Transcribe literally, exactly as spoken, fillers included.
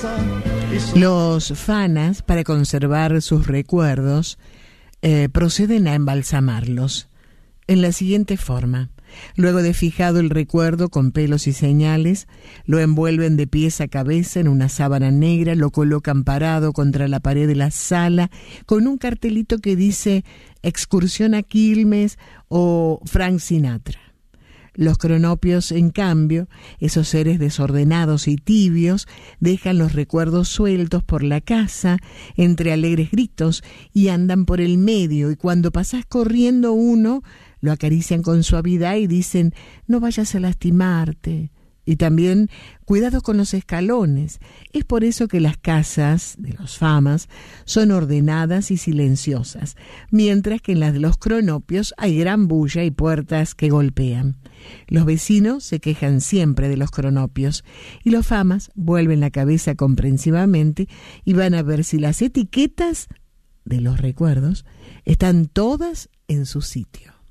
Los fanas, para conservar sus recuerdos, eh, proceden a embalsamarlos en la siguiente forma. Luego de fijado el recuerdo con pelos y señales, lo envuelven de pies a cabeza en una sábana negra, lo colocan parado contra la pared de la sala con un cartelito que dice excursión a Quilmes o Frank Sinatra. Los cronopios, en cambio, esos seres desordenados y tibios, dejan los recuerdos sueltos por la casa, entre alegres gritos, y andan por el medio, y cuando pasás corriendo uno, lo acarician con suavidad y dicen, no vayas a lastimarte. Y también, cuidado con los escalones. Es por eso que las casas de los famas son ordenadas y silenciosas, mientras que en las de los cronopios hay gran bulla y puertas que golpean. Los vecinos se quejan siempre de los cronopios y los famas vuelven la cabeza comprensivamente y van a ver si las etiquetas de los recuerdos están todas en su sitio.